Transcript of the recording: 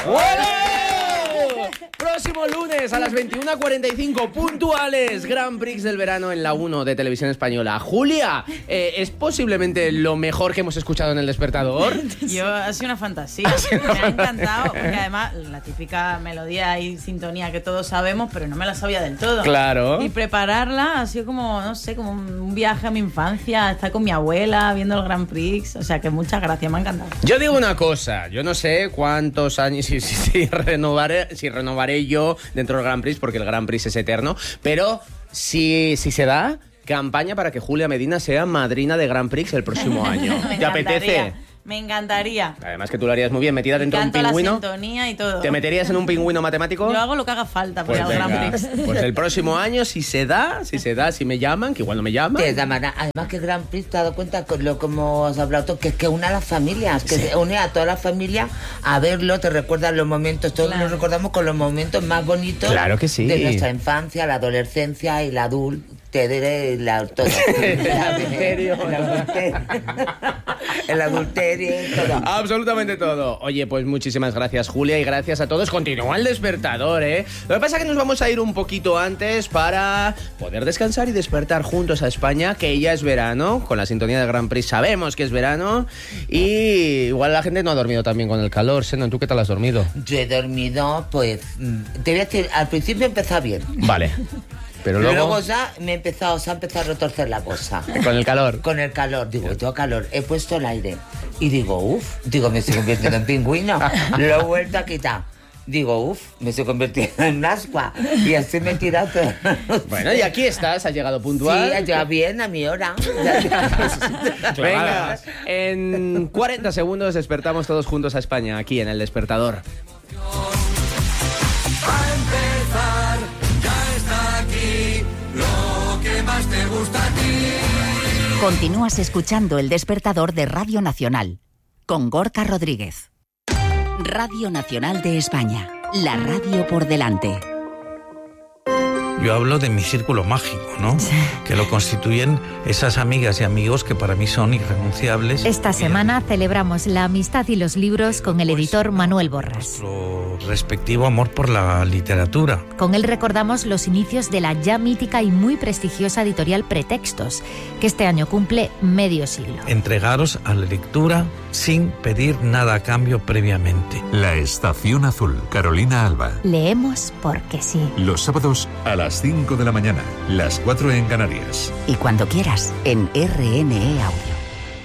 Próximo lunes a las 21:45 puntuales, Grand Prix del verano en la 1 de Televisión Española. Julia, ¿es posiblemente lo mejor que hemos escuchado en El Despertador? Ha sido una fantasía. Me ha encantado, porque además la típica melodía y sintonía que todos sabemos, pero no me la sabía del todo. Claro. Y prepararla ha sido como, no sé, como un viaje a mi infancia, estar con mi abuela viendo el Grand Prix. O sea que muchas gracias, me ha encantado. Yo digo una cosa, yo no sé cuántos años, si renovaré yo dentro del Grand Prix, porque el Grand Prix es eterno, pero si se da, campaña para que Julia Medina sea madrina de Grand Prix el próximo año. ¿Te apetece? Me encantaría. Además que tú lo harías muy bien, metida dentro de un pingüino. La sintonía y todo. ¿Te meterías en un pingüino matemático? Yo hago lo que haga falta para Pues ir al Grand Prix. Pues el próximo año, si me llaman, que igual no me llaman. Además que Grand Prix, te has dado cuenta, como os he hablado, que es que une a las familias, que se une a toda la familia a verlo, te recuerdan los momentos, todos nos recordamos con los momentos más bonitos de nuestra infancia, la adolescencia y la adultez. El adulterio, todo. Absolutamente todo. Oye, pues muchísimas gracias, Julia, y gracias a todos. Continúa El Despertador, ¿eh? Lo que pasa es que nos vamos a ir un poquito antes para poder descansar y despertar juntos a España, que ya es verano. Con la sintonía del Grand Prix sabemos que es verano. Y igual la gente no ha dormido también con el calor. Sena, ¿tú qué tal has dormido? Yo he dormido, pues, te voy a decir, al principio empezó bien. Vale. Pero luego ya se ha empezado a retorcer la cosa. ¿Con el calor? Con el calor. Digo, tengo calor. He puesto el aire. Y digo, me estoy convirtiendo en pingüino. Lo he vuelto a quitar. Digo, me estoy convirtiendo en ascua. Y así me he tirado todo. Bueno, y aquí estás, has llegado puntual. Sí, ya bien, a mi hora. Venga, en 40 segundos despertamos todos juntos a España, aquí en El Despertador. Te gusta a ti. Continúas escuchando El Despertador de Radio Nacional con Gorka Rodríguez. Radio Nacional de España, la radio por delante. Yo hablo de mi círculo mágico, ¿no? Sí. Que lo constituyen esas amigas y amigos que para mí son irrenunciables. Esta semana celebramos la amistad y los libros con el editor Manuel Borras. Nuestro respectivo amor por la literatura. Con él recordamos los inicios de la ya mítica y muy prestigiosa editorial Pretextos, que este año cumple medio siglo. Entregaros a la lectura sin pedir nada a cambio previamente. La Estación Azul, Carolina Alba. Leemos porque sí. Los sábados a las 5 de la mañana, las 4 en Canarias. Y cuando quieras, en RNE Audio.